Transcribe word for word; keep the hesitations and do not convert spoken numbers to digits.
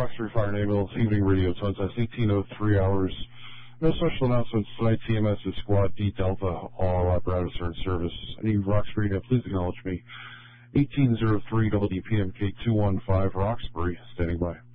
Roxbury Fire and Ambulance Evening Radio Tones. That's eighteen oh three hours. No special announcements tonight. T M S is Squad D Delta. All apparatus are in service. Any Roxbury, now please acknowledge me. eighteen oh three W D P M K two one five Roxbury, standing by.